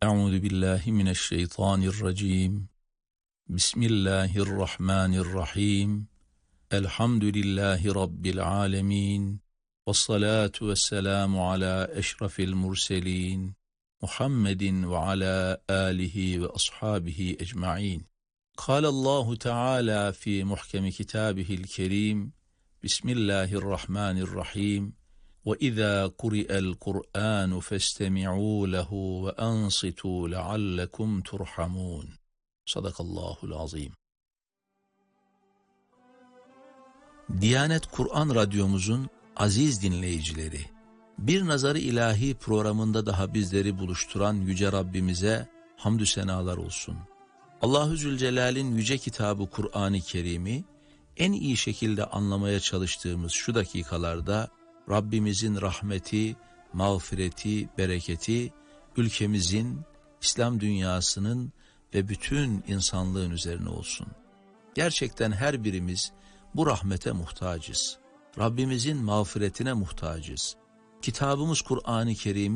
Euzu billahi mineşşeytanirracim. Bismillahirrahmanirrahim. Elhamdülillahi rabbil alamin. Vessalatu vesselamu ala eşrafil murselin. Muhammedin ve ala alihi ve ashabihi ecmaîn. Kâlallahu Teala fi muhkemi kitâbihil kerîm. Bismillahirrahmanirrahim. وَإِذَا قُرِئَ الْقُرْآنُ فَاسْتَمِعُوا لَهُ وَأَنصِتُوا لَعَلَّكُمْ تُرْحَمُونَ. Sadakallahul azim. Diyanet Kur'an Radyomuzun aziz dinleyicileri, Bir Nazar-ı İlahi programında daha bizleri buluşturan Yüce Rabbimize hamdü senalar olsun. Allahu Zülcelal'in yüce kitabı Kur'an-ı Kerim'i en iyi şekilde anlamaya çalıştığımız şu dakikalarda Rabbimizin rahmeti, mağfireti, bereketi ülkemizin, İslam dünyasının ve bütün insanlığın üzerine olsun. Gerçekten her birimiz bu rahmete muhtacız. Rabbimizin mağfiretine muhtacız. Kitabımız Kur'an-ı Kerim